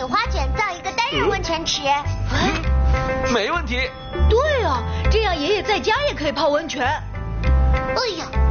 请花卷造一个单人温泉池。 没问题。 对啊，这样爷爷在家也可以泡温泉。 哎呀，